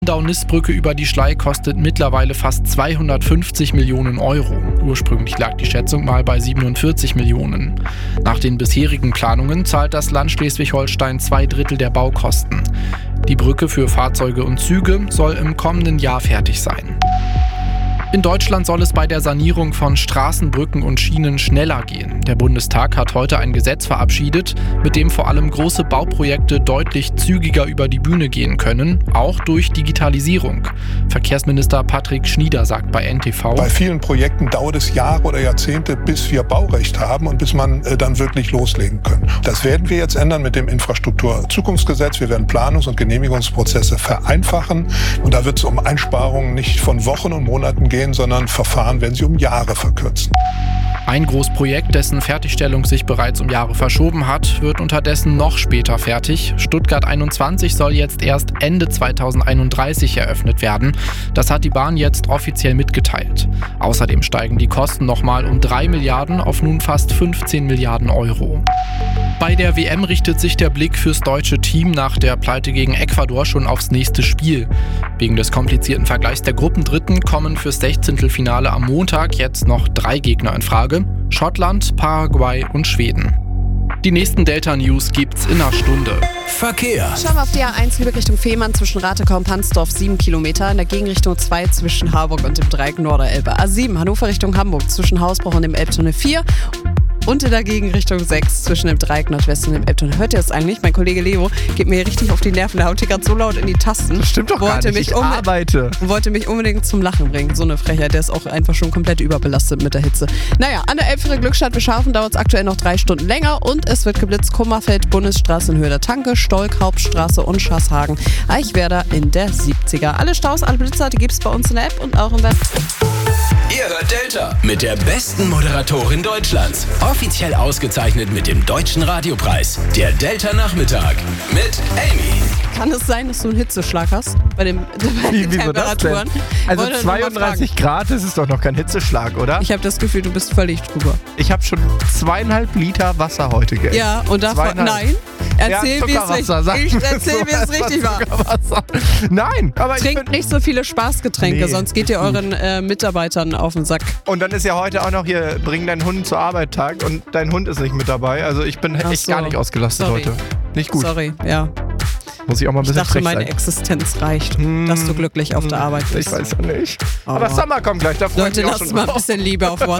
Daunistbrücke über die Schlei kostet mittlerweile fast 250 Millionen Euro. Ursprünglich lag die Schätzung mal bei 47 Millionen. Nach den bisherigen Planungen zahlt das Land Schleswig-Holstein 2/3 der Baukosten. Die Brücke für Fahrzeuge und Züge soll im kommenden Jahr fertig sein. In Deutschland soll es bei der Sanierung von Straßen, Brücken und Schienen schneller gehen. Der Bundestag hat heute ein Gesetz verabschiedet, mit dem vor allem große Bauprojekte deutlich zügiger über die Bühne gehen können, auch durch Digitalisierung. Verkehrsminister Patrick Schnieder sagt bei NTV: Bei vielen Projekten dauert es Jahre oder Jahrzehnte, bis wir Baurecht haben und bis man dann wirklich loslegen kann. Das werden wir jetzt ändern mit dem Infrastrukturzukunftsgesetz. Wir werden Planungs- und Genehmigungsprozesse vereinfachen. Und da wird es um Einsparungen nicht von Wochen und Monaten gehen, sondern Verfahren werden sie um Jahre verkürzen. Ein Großprojekt, dessen Fertigstellung sich bereits um Jahre verschoben hat, wird unterdessen noch später fertig. Stuttgart 21 soll jetzt erst Ende 2031 eröffnet werden. Das hat die Bahn jetzt offiziell mitgeteilt. Außerdem steigen die Kosten nochmal um 3 Milliarden auf nun fast 15 Milliarden Euro. Bei der WM richtet sich der Blick fürs deutsche Team nach der Pleite gegen Ecuador schon aufs nächste Spiel. Wegen des komplizierten Vergleichs der Gruppendritten kommen fürs 16. am Montag jetzt noch 3 Gegner in Frage: Schottland, Paraguay und Schweden. Die nächsten Delta-News gibt's in einer Stunde. Verkehr. Schauen wir auf die A1 Lübeck Richtung Fehmarn zwischen Ratekau und Pansdorf 7 Kilometer. In der Gegenrichtung 2 zwischen Harburg und dem Dreieck Norderelbe. A7 Hannover Richtung Hamburg zwischen Hausbruch und dem Elbtunnel 4. Und in der Gegenrichtung 6 zwischen dem Dreieck Nordwest und dem Elbtunnel. Hört ihr das eigentlich? Mein Kollege Leo geht mir hier richtig auf die Nerven. Der haut hier gerade so laut in die Tasten. Das stimmt doch gar nicht, ich arbeite. Wollte mich unbedingt zum Lachen bringen. So eine Frechheit. Der ist auch einfach schon komplett überbelastet mit der Hitze. Naja, an der Elbfähre Glückstadt-Bescharfen dauert es aktuell noch 3 Stunden länger. Und es wird geblitzt Kummerfeld, Bundesstraße in Höhe der Tanke, Stolk, Hauptstraße und Schaßhagen, Eichwerder in der 70er. Alle Staus, alle Blitzer, die gibt es bei uns in der App und auch im Web. Ihr hört Delta mit der besten Moderatorin Deutschlands. Offiziell ausgezeichnet mit dem Deutschen Radiopreis. Der Delta Nachmittag mit Amy. Kann es sein, dass du einen Hitzeschlag hast bei den Wieso das denn? Temperaturen? Also 32 Grad, das ist doch noch kein Hitzeschlag, oder? Ich habe das Gefühl, du bist völlig drüber. Ich habe schon 2,5 Liter Wasser heute gegessen. Ja, und davon, nein. Erzähl, wie es richtig war. Nein, aber Trinkt nicht so viele Spaßgetränke, sonst geht ihr euren Mitarbeitern auf den Sack. Und dann ist ja heute auch noch hier, bring deinen Hund zur Arbeit Tag und dein Hund ist nicht mit dabei. Also ich bin echt gar nicht ausgelastet heute. Nicht gut. Sorry, ja. Muss ich auch mal ein bisschen frech sein. Ich dachte, meine Existenz reicht, dass du glücklich auf der Arbeit bist. Ich weiß ja nicht. Aber Summer kommt gleich, da freue ich mich auch schon Leute, lasst mal ein bisschen Liebe auf WhatsApp.